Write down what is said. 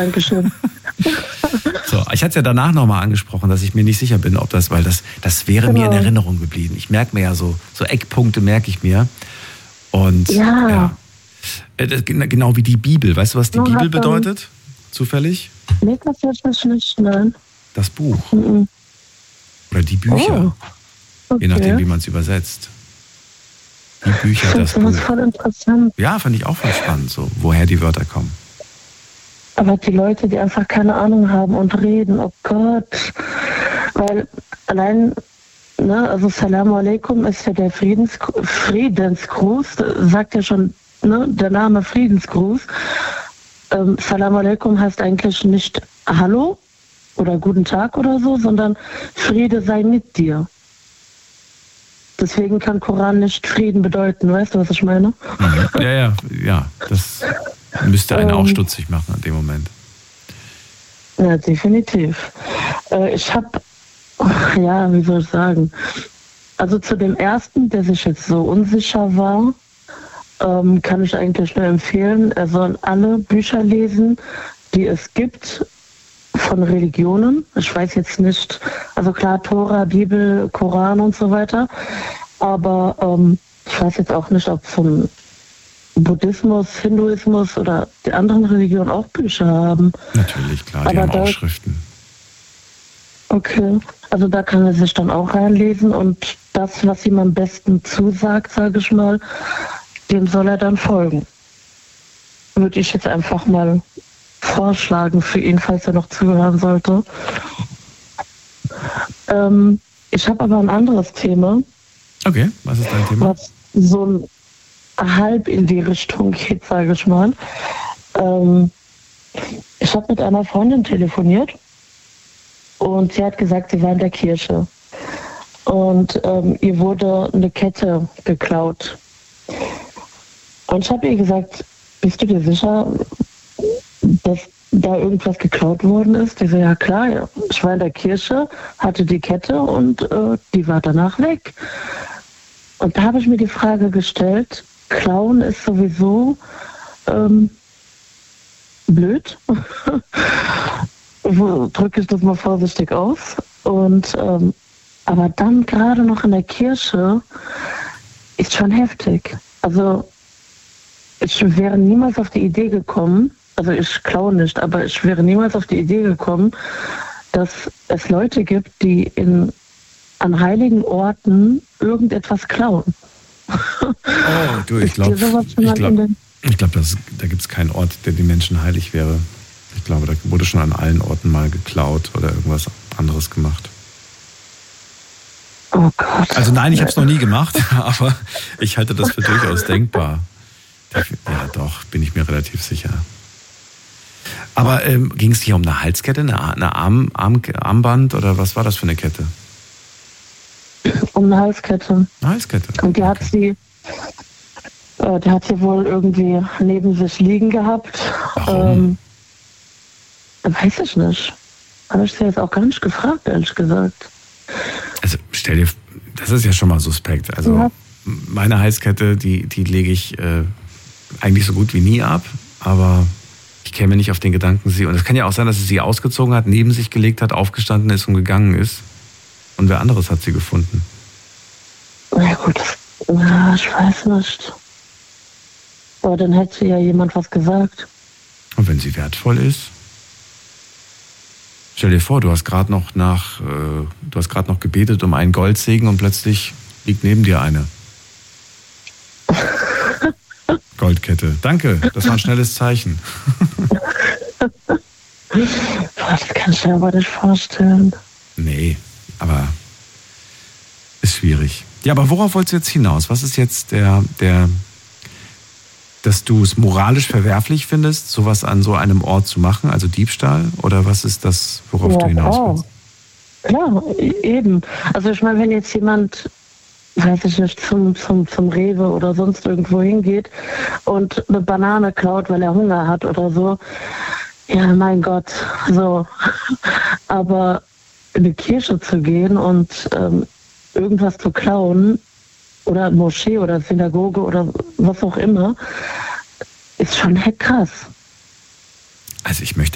Dankeschön. So, ich hatte es ja danach nochmal angesprochen, dass ich mir nicht sicher bin, ob weil das wäre mir in Erinnerung geblieben. Ich merke mir ja so Eckpunkte merke ich mir. Und ja. Genau wie die Bibel. Weißt du, was die Bibel bedeutet? Zufällig? Nee, das jetzt nicht, nein. Das Buch. Mhm. Oder die Bücher. Okay. Je nachdem, wie man es übersetzt. Die Bücher, das Buch. Das ist Buch. voll interessant. Ja, fand ich auch voll spannend, so, woher die Wörter kommen. Aber die Leute, die einfach keine Ahnung haben und reden, oh Gott. Weil allein, also Salam Alaikum ist ja der Friedensgruß, sagt ja schon, der Name Friedensgruß. Salam Alaikum heißt eigentlich nicht Hallo oder Guten Tag oder so, sondern Friede sei mit dir. Deswegen kann Koran nicht Frieden bedeuten, weißt du, was ich meine? Ja, das müsste einen auch stutzig machen in dem Moment. Ja, definitiv. Ich habe, wie soll ich sagen, also zu dem ersten, der sich jetzt so unsicher war, kann ich eigentlich nur empfehlen, er soll alle Bücher lesen, die es gibt von Religionen. Ich weiß jetzt nicht, also klar, Tora, Bibel, Koran und so weiter, aber ich weiß jetzt auch nicht, ob vom Buddhismus, Hinduismus oder die anderen Religionen auch Bücher haben. Natürlich, klar, die haben auch Schriften. Okay, also da kann er sich dann auch reinlesen und das, was ihm am besten zusagt, sage ich mal, dem soll er dann folgen. Würde ich jetzt einfach mal vorschlagen für ihn, falls er noch zuhören sollte. Ich habe aber ein anderes Thema. Okay, was ist dein Thema? Was so halb in die Richtung geht, sage ich mal. Ich habe mit einer Freundin telefoniert und sie hat gesagt, sie war in der Kirche und ihr wurde eine Kette geklaut. Und ich habe ihr gesagt, bist du dir sicher, dass da irgendwas geklaut worden ist? Die so, ja klar, ich war in der Kirche, hatte die Kette und die war danach weg. Und da habe ich mir die Frage gestellt, Klauen ist sowieso blöd. Drücke ich das mal vorsichtig aus. Und aber dann gerade noch in der Kirche ist schon heftig. Also ich wäre niemals auf die Idee gekommen, also ich klaue nicht, aber ich wäre niemals auf die Idee gekommen, dass es Leute gibt, die an heiligen Orten irgendetwas klauen. Oh, du, ich glaube, da gibt es keinen Ort, der den Menschen heilig wäre. Ich glaube, da wurde schon an allen Orten mal geklaut oder irgendwas anderes gemacht. Oh Gott. Also nein, ich habe es noch nie gemacht, aber ich halte das für durchaus denkbar. Ja, doch, bin ich mir relativ sicher. Aber ging es hier um eine Halskette, eine Armband oder was war das für eine Kette? Um eine Halskette. Eine Halskette. Und die hat sie wohl irgendwie neben sich liegen gehabt. Warum? Weiß ich nicht. Habe ich sie jetzt auch gar nicht gefragt, ehrlich gesagt. Also stell dir, das ist ja schon mal suspekt. Also meine Halskette, die lege ich eigentlich so gut wie nie ab, aber ich käme nicht auf den Gedanken, und es kann ja auch sein, dass sie ausgezogen hat, neben sich gelegt hat, aufgestanden ist und gegangen ist und wer anderes hat sie gefunden. Na gut, ich weiß nicht. Aber dann hätte ja jemand was gesagt. Und wenn sie wertvoll ist? Stell dir vor, du hast gerade noch gebetet um einen Goldsegen und plötzlich liegt neben dir eine Goldkette. Danke, das war ein schnelles Zeichen. Das kann ich mir aber nicht vorstellen. Nee, aber ist schwierig. Ja, aber worauf wolltest du jetzt hinaus? Was ist jetzt dass du es moralisch verwerflich findest, sowas an so einem Ort zu machen, also Diebstahl? Oder was ist das, worauf du hinaus willst? Klar, eben. Also ich meine, wenn jetzt jemand, weiß ich nicht, zum Rewe oder sonst irgendwo hingeht und eine Banane klaut, weil er Hunger hat oder so, ja, mein Gott, so. Aber in die Kirche zu gehen und irgendwas zu klauen, oder Moschee oder Synagoge oder was auch immer, ist schon krass. Also ich möchte